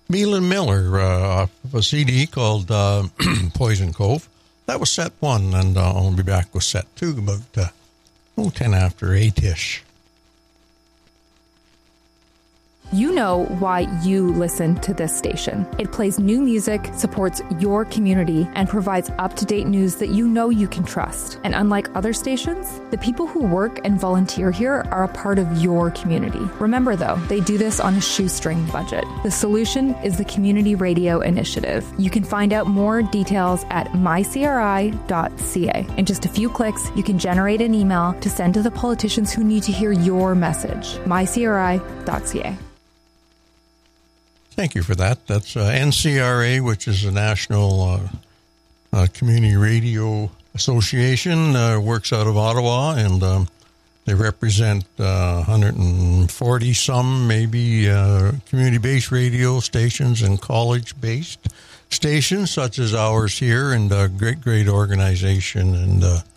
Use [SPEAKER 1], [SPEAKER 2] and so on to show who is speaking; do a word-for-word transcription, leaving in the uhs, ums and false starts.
[SPEAKER 1] Meelan Miller uh, off of a C D called uh, Poison Cove. That was set one, and uh, I'll be back with set two about uh, oh, ten after eight-ish.
[SPEAKER 2] You know why you listen to this station. It plays new music, supports your community, and provides up-to-date news that you know you can trust. And unlike other stations, the people who work and volunteer here are a part of your community. Remember, though, they do this on a shoestring budget. The solution is the Community Radio Initiative. You can find out more details at my c r i dot c a. In just a few clicks, you can generate an email to send to the politicians who need to hear your message. my c r i dot c a.
[SPEAKER 1] Thank you for that. That's uh, N C R A, which is the National uh, uh, Community Radio Association, uh, works out of Ottawa, and um, they represent uh, one hundred forty some, maybe, uh, community-based radio stations and college-based stations, such as ours here, and a great, great organization. And uh,